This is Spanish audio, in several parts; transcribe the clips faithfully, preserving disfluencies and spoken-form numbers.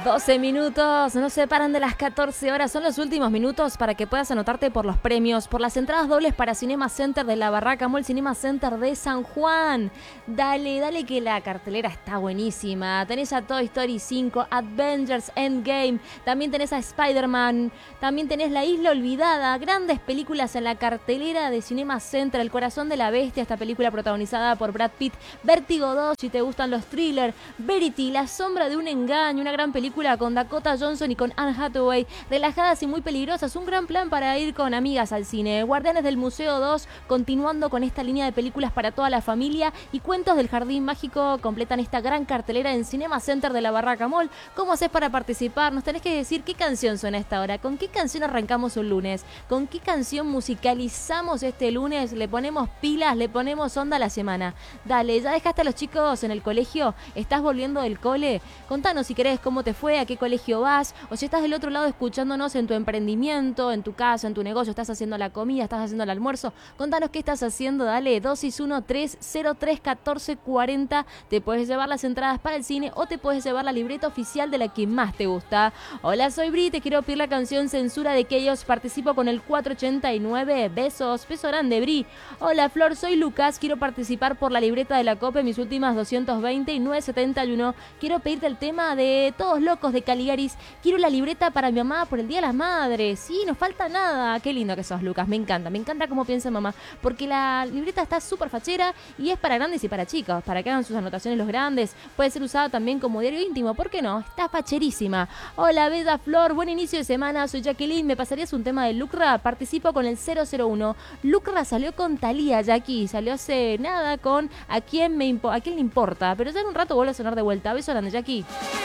doce minutos, no se paran de las catorce horas, son los últimos minutos para que puedas anotarte por los premios, por las entradas dobles para Cinema Center de la Barraca Mall, Cinema Center de San Juan. Dale, dale que la cartelera está buenísima. Tenés a Toy Story cinco, Avengers Endgame, también tenés a Spider-Man, también tenés La Isla Olvidada, grandes películas en la cartelera de Cinema Center, El Corazón de la Bestia, esta película protagonizada por Brad Pitt, Vértigo dos, si te gustan los thrillers, Verity, La Sombra de un Engaño, una gran película con Dakota Johnson y con Anne Hathaway, relajadas y muy peligrosas, un gran plan para ir con amigas al cine. Guardianes del Museo dos, continuando con esta línea de películas para toda la familia, y Cuentos del Jardín Mágico completan esta gran cartelera en Cinema Center de la Barraca Mall. ¿Cómo haces para participar? Nos tenés que decir qué canción suena a esta hora, con qué canción arrancamos un lunes, con qué canción musicalizamos este lunes, le ponemos pilas, le ponemos onda a la semana. Dale, ¿ya dejaste a los chicos en el colegio? ¿Estás volviendo del cole? Contanos si querés cómo te fue, a qué colegio vas, o si estás del otro lado escuchándonos en tu emprendimiento, en tu casa, en tu negocio, estás haciendo la comida, estás haciendo el almuerzo. Contanos qué estás haciendo, dale, dos seis uno, tres cero tres, uno cuatro cuatro cero. Te puedes llevar las entradas para el cine o te puedes llevar la libreta oficial de la que más te gusta. Hola, soy Bri, te quiero pedir la canción Censura de Chaos, participo con el cuatro ochenta y nueve. Besos, beso grande, Bri. Hola, Flor, soy Lucas, quiero participar por la libreta de la COPE, mis últimas doscientos veinte y nueve setenta y uno. Quiero pedirte el tema de Todos Locos de Caligaris. Quiero la libreta para mi mamá por el Día de las Madres. Sí, no falta nada. Qué lindo que sos, Lucas. Me encanta. Me encanta cómo piensa mamá. Porque la libreta está súper fachera y es para grandes y para chicos. Para que hagan sus anotaciones los grandes. Puede ser usada también como diario íntimo. ¿Por qué no? Está facherísima. Hola, Bella Flor. Buen inicio de semana. Soy Jacqueline. ¿Me pasarías un tema de Lucra? Participo con el cero cero uno. Lucra salió con Thalía, Jackie. Salió hace nada con ¿A quién, me impo- a quién le importa? Pero ya en un rato vuelve a sonar de vuelta. Beso grande, Jackie.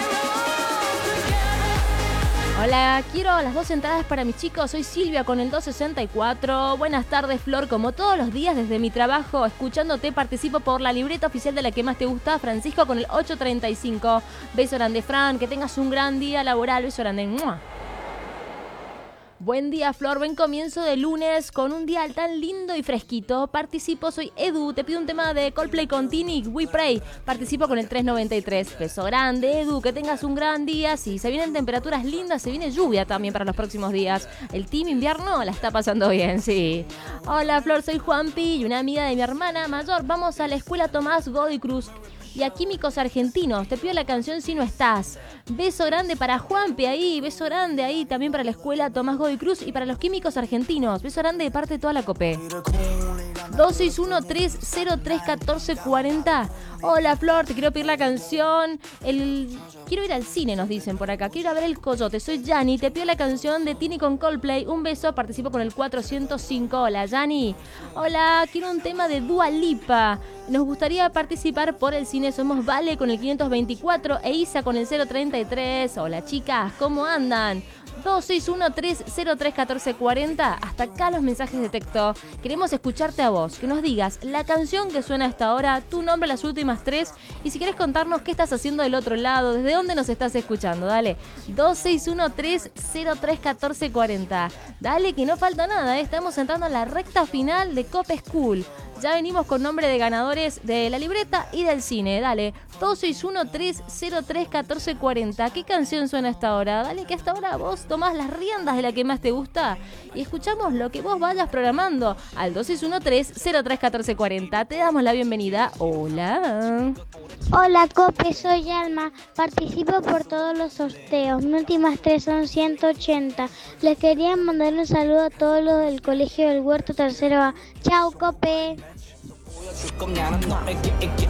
Hola, quiero las dos entradas para mis chicos. Soy Silvia con el doscientos sesenta y cuatro. Buenas tardes, Flor. Como todos los días desde mi trabajo, escuchándote, participo por la libreta oficial de la que más te gusta. Francisco con el ochocientos treinta y cinco. Beso grande, Fran. Que tengas un gran día laboral. Beso grande. ¡Mua! Buen día, Flor, buen comienzo de lunes con un día tan lindo y fresquito. Participo, soy Edu, te pido un tema de Coldplay con Tini, We Pray. Participo con el trescientos noventa y tres. Beso grande, Edu, que tengas un gran día. Sí, se vienen temperaturas lindas, se viene lluvia también para los próximos días. El team invierno la está pasando bien, sí. Hola, Flor, soy Juanpi y una amiga de mi hermana mayor. Vamos a la escuela Tomás Godoy Cruz y a Químicos Argentinos. Te pido la canción Si No Estás. Beso grande para Juanpi ahí, beso grande ahí también para la escuela Tomás Godoy Cruz y para los Químicos Argentinos. Beso grande de parte de toda la COPE. dos seis uno, tres cero tres, uno cuatro cuatro cero. Hola, Flor, te quiero pedir la canción. El... Quiero ir al cine, nos dicen por acá. Quiero ir a ver El Coyote. Soy Yani. Te pido la canción de Tini con Coldplay. Un beso. Participo con el cuatrocientos cinco. Hola, Yani. Hola, quiero un tema de Dua Lipa. Nos gustaría participar por el cine. Somos Vale con el quinientos veinticuatro e Isa con el cero treinta y tres. Hola, chicas. ¿Cómo andan? dos seis uno, tres cero tres, uno cuatro cuatro cero. Hasta acá los mensajes de texto. Queremos escucharte a vos, que nos digas la canción que suena hasta ahora, tu nombre, las últimas tres, y si querés contarnos qué estás haciendo del otro lado, desde dónde nos estás escuchando. Dale, dos seis uno, tres cero tres, uno cuatro cuatro cero. Dale, que no falta nada, ¿eh? Estamos entrando a la recta final de COPE School. Ya venimos con nombre de ganadores de la libreta y del cine. Dale, dos seis uno, tres cero tres, uno cuatro cuatro cero. ¿Qué canción suena hasta ahora? Dale, que hasta ahora vos tomás las riendas de la que más te gusta y escuchamos lo que vos vayas programando al dos seis uno, tres cero tres, uno cuatro cuatro cero. Te damos la bienvenida. Hola. Hola, Cope, soy Alma. Participo por todos los sorteos. Mis últimas tres son ciento ochenta. Les quería mandar un saludo a todos los del Colegio del Huerto Tercero A. Chao, Cope.